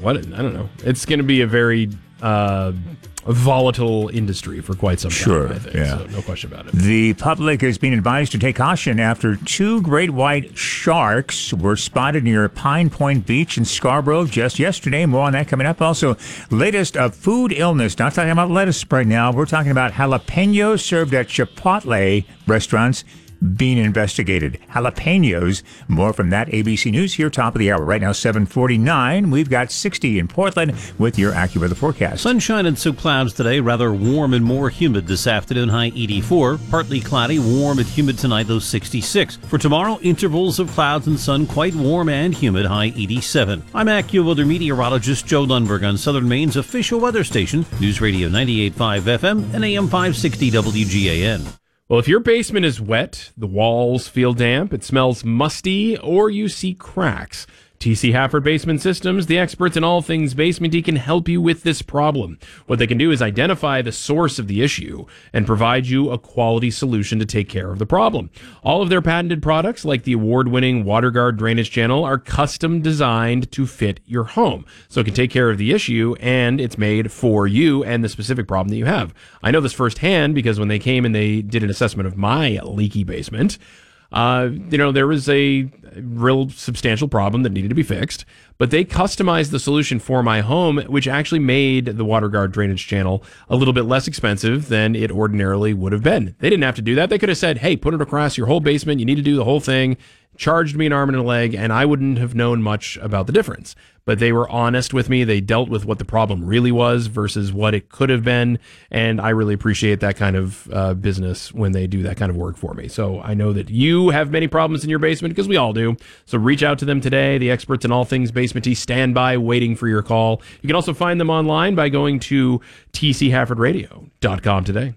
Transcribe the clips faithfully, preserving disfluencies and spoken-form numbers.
what, I don't know. It's going to be a very uh, volatile industry for quite some time, sure, I think. Yeah. So no question about it. The public is being advised to take caution after two great white sharks were spotted near Pine Point Beach in Scarborough just yesterday. More on that coming up. Also, latest of food illness. Not talking about lettuce right now. We're talking about jalapenos served at Chipotle restaurants being investigated. Jalapenos. More from that. A B C News here, top of the hour. Right now, seven forty-nine. We've got sixty in Portland with your AccuWeather forecast. Sunshine and some clouds today. Rather warm and more humid this afternoon. High eighty-four. Partly cloudy. Warm and humid tonight, though sixty-six. For tomorrow, intervals of clouds and sun. Quite warm and humid. High eighty-seven. I'm AccuWeather meteorologist Joe Lundberg on Southern Maine's official weather station. News Radio ninety-eight point five F M and A M five sixty W G A N. Well, if your basement is wet, the walls feel damp, it smells musty, or you see cracks, T C Hafford Basement Systems, the experts in all things basementy, can help you with this problem. What they can do is identify the source of the issue and provide you a quality solution to take care of the problem. All of their patented products, like the award-winning WaterGuard drainage channel, are custom designed to fit your home. So it can take care of the issue, and it's made for you and the specific problem that you have. I know this firsthand because when they came and they did an assessment of my leaky basement, Uh, you know, there was a real substantial problem that needed to be fixed, but they customized the solution for my home, which actually made the WaterGuard drainage channel a little bit less expensive than it ordinarily would have been. They didn't have to do that. They could have said, hey, put it across your whole basement. You need to do the whole thing. Charged me an arm and a leg, and I wouldn't have known much about the difference. But they were honest with me. They dealt with what the problem really was versus what it could have been, and I really appreciate that kind of uh, business when they do that kind of work for me. So I know that you have many problems in your basement, because we all do. So reach out to them today. The experts in all things basementy stand by waiting for your call. You can also find them online by going to T C Hafford Radio dot com today.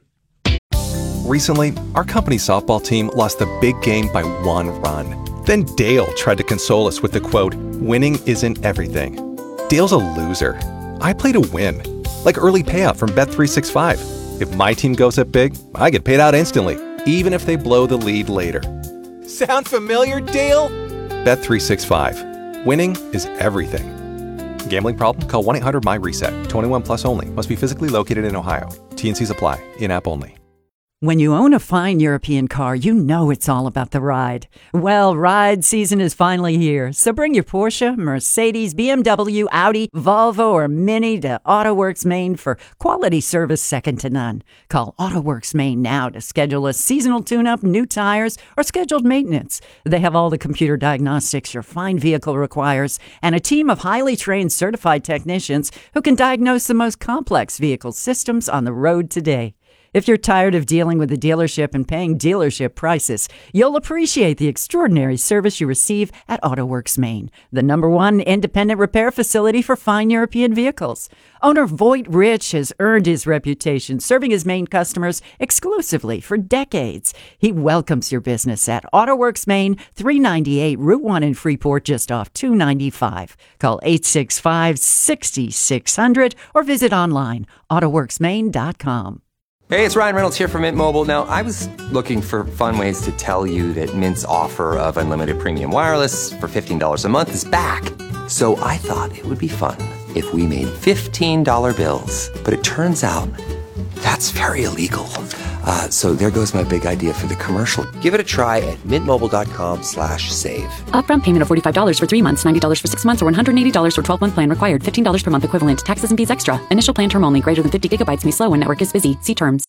Recently, our company's softball team lost the big game by one run. Then Dale tried to console us with the quote, "Winning isn't everything." Dale's a loser. I play to win. Like early payout from Bet three sixty-five. If my team goes up big, I get paid out instantly, even if they blow the lead later. Sound familiar, Dale? Bet three sixty-five. Winning is everything. Gambling problem? Call one eight hundred M Y reset. twenty-one plus only. Must be physically located in Ohio. T N Cs apply. In-app only. When you own a fine European car, you know it's all about the ride. Well, ride season is finally here. So bring your Porsche, Mercedes, B M W, Audi, Volvo, or Mini to AutoWorks Maine for quality service second to none. Call AutoWorks Maine now to schedule a seasonal tune-up, new tires, or scheduled maintenance. They have all the computer diagnostics your fine vehicle requires and a team of highly trained certified technicians who can diagnose the most complex vehicle systems on the road today. If you're tired of dealing with the dealership and paying dealership prices, you'll appreciate the extraordinary service you receive at AutoWorks Maine, the number one independent repair facility for fine European vehicles. Owner Voight Rich has earned his reputation serving his Maine customers exclusively for decades. He welcomes your business at AutoWorks Maine, three ninety-eight Route one in Freeport, just off two ninety-five. Call eight six five, six six zero zero or visit online, autoworks maine dot com. Hey, it's Ryan Reynolds here from Mint Mobile. Now, I was looking for fun ways to tell you that Mint's offer of unlimited premium wireless for fifteen dollars a month is back. So I thought it would be fun if we made fifteen dollar bills. But it turns out that's very illegal. Uh, so there goes my big idea for the commercial. Give it a try at mintmobile.com slash save. Upfront payment of forty-five dollars for three months, ninety dollars for six months, or one hundred eighty dollars for twelve-month plan required. fifteen dollars per month equivalent. Taxes and fees extra. Initial plan term only. Greater than fifty gigabytes may slow when network is busy. See terms.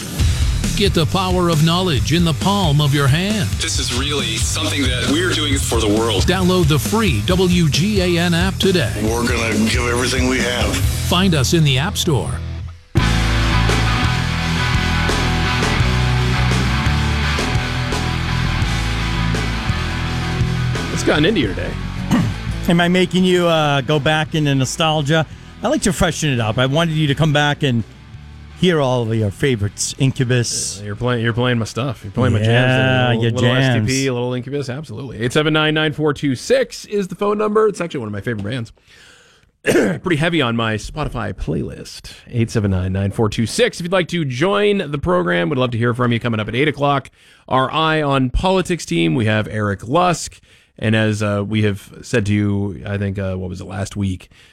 Get the power of knowledge in the palm of your hand. This is really something that we're doing for the world. Download the free W G A N app today. We're going to give everything we have. Find us in the App Store. What's gotten into you today? Am I making you uh, go back into nostalgia? I like to freshen it up. I wanted you to come back and hear all of your favorites. Incubus. Yeah, you're playing. You're playing my stuff. You're playing my yeah, jams. A little, your little jams. S T P, a little Incubus. Absolutely. Eight seven nine nine four two six is the phone number. It's actually one of my favorite bands. Pretty heavy on my Spotify playlist. Eight seven nine nine four two six. If you'd like to join the program, would love to hear from you. Coming up at eight o'clock, our Eye on Politics team. We have Eric Lusk. And as uh, we have said to you, I think, uh, what was it, last week,